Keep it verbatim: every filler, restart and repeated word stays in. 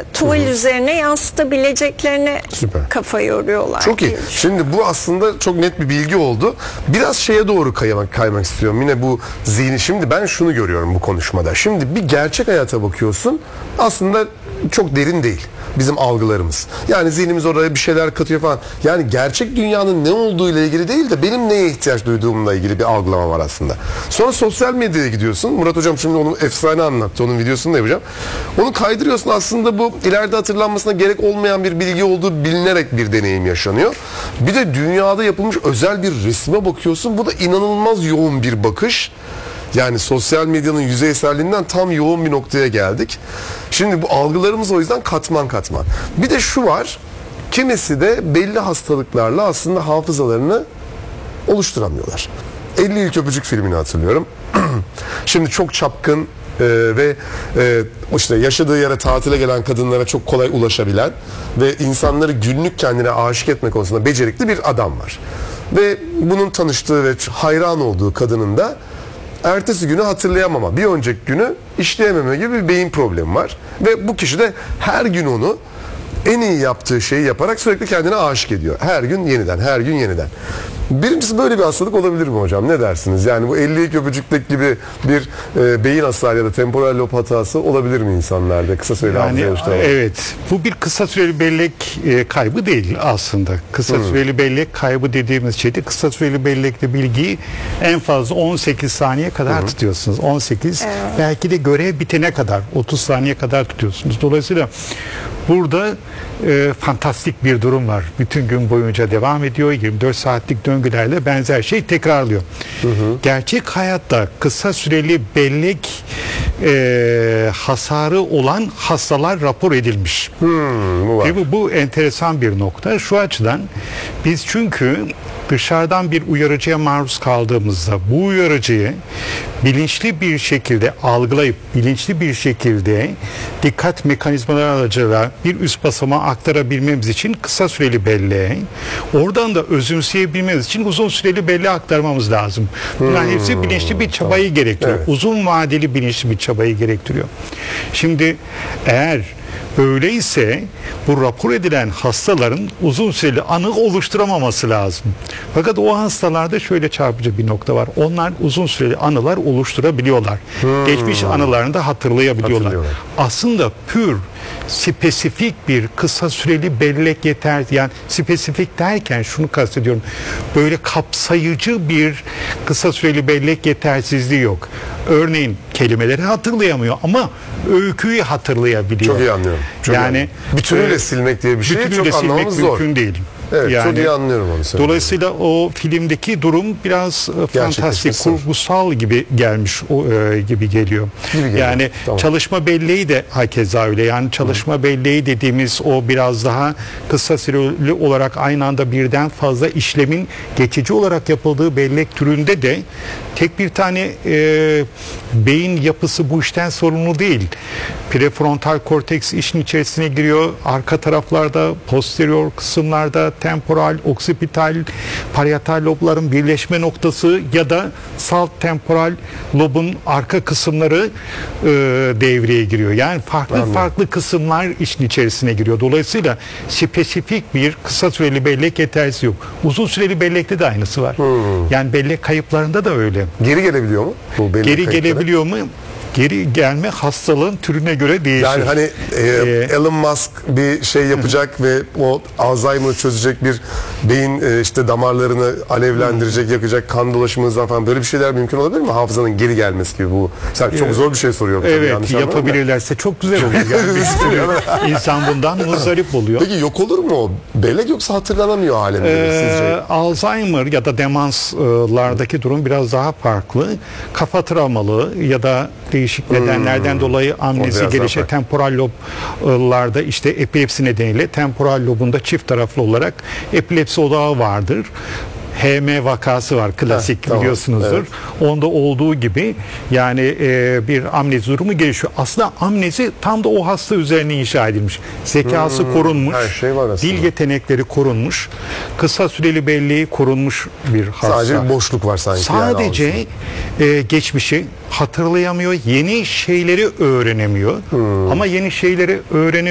tuval Hı-hı. üzerine yansıtabileceklerine Süper. kafa yoruyorlar. Çok iyi. Şimdi bu aslında çok net bir bilgi oldu. Biraz şeye doğru kaymak, kaymak istiyorum. Yine bu zihni. Şimdi ben şunu görüyorum bu konuşmada. Şimdi bir gerçek hayata bakıyorsun. Aslında çok derin değil bizim algılarımız. Yani zihnimiz oraya bir şeyler katıyor falan. Yani gerçek dünyanın ne olduğu ile ilgili değil de benim neye ihtiyaç duyduğumla ilgili bir algılama var aslında. Sonra sosyal medyaya gidiyorsun. Murat Hocam şimdi onu efsane anlattı. Onun videosunu da yapacağım. Onu kaydırıyorsun. Aslında bu ileride hatırlanmasına gerek olmayan bir bilgi olduğu bilinerek bir deneyim yaşanıyor. Bir de dünyada yapılmış özel bir resme bakıyorsun. Bu da inanılmaz yoğun bir bakış. Yani sosyal medyanın yüzeyselliğinden tam yoğun bir noktaya geldik. Şimdi bu algılarımız o yüzden katman katman. Bir de şu var. Kimisi de belli hastalıklarla aslında hafızalarını oluşturamıyorlar. elli İlk Öpücük filmini hatırlıyorum. Şimdi çok çapkın e, ve e, işte yaşadığı yere tatile gelen kadınlara çok kolay ulaşabilen ve insanları günlük kendine aşık etme konusunda becerikli bir adam var. Ve bunun tanıştığı ve hayran olduğu kadının da ertesi günü hatırlayamama, bir önceki günü işleyememe gibi bir beyin problemi var. Ve bu kişi de her gün onu en iyi yaptığı şeyi yaparak sürekli kendine aşık ediyor. Her gün yeniden, her gün yeniden. Birincisi böyle bir hastalık olabilir mi hocam? Ne dersiniz? Yani bu elli ilk öpücükteki gibi bir e, beyin hasarı ya da temporal lob hatası olabilir mi insanlarda? Kısa süreli yani, hafıza oluşturma. Evet. Bu bir kısa süreli bellek e, kaybı değil aslında. Kısa hmm. süreli bellek kaybı dediğimiz şeyde kısa süreli bellekte bilgiyi en fazla on sekiz saniye kadar hmm. tutuyorsunuz. on sekiz evet. Belki de görev bitene kadar otuz saniye kadar tutuyorsunuz. Dolayısıyla burada e, fantastik bir durum var. Bütün gün boyunca devam ediyor. yirmi dört saatlik döngülerle benzer şey tekrarlıyor. Hı hı. Gerçek hayatta kısa süreli bellek e, hasarı olan hastalar rapor edilmiş. Hmm, bu, Ve bu, bu enteresan bir nokta. Şu açıdan biz çünkü dışarıdan bir uyarıcıya maruz kaldığımızda bu uyarıcıyı bilinçli bir şekilde algılayıp bilinçli bir şekilde dikkat mekanizmaları aracılığıyla bir üst basamağa aktarabilmemiz için kısa süreli belleğe, oradan da özümseyebilmemiz için uzun süreli belleğe aktarmamız lazım. Bunların hmm. hepsi bilinçli bir çabayı tamam. gerektiriyor. Evet. Uzun vadeli bilinçli bir çabayı gerektiriyor. Şimdi eğer öyleyse bu rapor edilen hastaların uzun süreli anı oluşturamaması lazım. Fakat o hastalarda şöyle çarpıcı bir nokta var. Onlar uzun süreli anılar oluşturabiliyorlar. Hmm. Geçmiş anılarını da hatırlayabiliyorlar. Hatırlıyorlar. Aslında pür spesifik bir kısa süreli bellek yeter. Yani spesifik derken şunu kastediyorum. Böyle kapsayıcı bir kısa süreli bellek yetersizliği yok. Örneğin kelimeleri hatırlayamıyor ama öyküyü hatırlayabiliyor. Çok iyi anlıyorum. Çok yani anlıyorum. Bütünüyle e, silmek diye bir şey çok anlamamız zor. Mümkün değil. Evet, yani, çok iyi anlıyorum onu. Dolayısıyla o filmdeki durum biraz fantastik, kurgusal gibi gelmiş o, e, gibi geliyor. Gibi yani tamam. Çalışma belleği de hakeza öyle. Yani çalışma Hı. belleği dediğimiz o biraz daha kısa süreli olarak aynı anda birden fazla işlemin geçici olarak yapıldığı bellek türünde de tek bir tane e, beyin yapısı bu işten sorumlu değil. Prefrontal korteks işin içerisine giriyor. Arka taraflarda, posterior kısımlarda temporal, oksipital, parietal lobların birleşme noktası ya da salt temporal lobun arka kısımları e, devreye giriyor. Yani farklı Anladım. farklı kısımlar işin içerisine giriyor. Dolayısıyla spesifik bir kısa süreli bellek yetersiz yok. Uzun süreli bellekte de aynısı var. Hmm. Yani bellek kayıplarında da öyle. Geri gelebiliyor mu? Bu bellek Geri kayıpları? gelebiliyor mu? Geri gelme hastalığın türüne göre değişir. Yani hani e, ee, Elon Musk bir şey yapacak hı. ve o Alzheimer'ı çözecek bir beyin e, işte damarlarını alevlendirecek, hı. yakacak, kan dolaşımı hızlan falan böyle bir şeyler mümkün olabilir mi? Hafızanın geri gelmesi gibi bu. Sen çok evet. zor bir şey soruyorum. Evet, yapabilirlerse çok güzel olur. Yani insan bundan muzdarip oluyor. Peki yok olur mu o bellek yoksa hatırlanamıyor hale mi ee, sizce? Alzheimer ya da demanslardaki durum biraz daha farklı. Kafa travmalı ya da değişik nedenlerden hmm. dolayı amnezi gelişe temporal loblarda işte epilepsi nedeniyle temporal lobunda çift taraflı olarak epilepsi odağı vardır. H M vakası var klasik Heh, biliyorsunuzdur. Tamam, evet. Onda olduğu gibi yani e, bir amnezi durumu gelişiyor. Aslında amnezi tam da o hasta üzerine inşa edilmiş. Zekası hmm, korunmuş. Her şey var aslında. Dil yetenekleri korunmuş. Kısa süreli belleği korunmuş bir hasta. Sadece bir boşluk var sanki. Sadece yani e, geçmişi hatırlayamıyor. Yeni şeyleri öğrenemiyor. Hmm. Ama yeni şeyleri öğrenemiyor.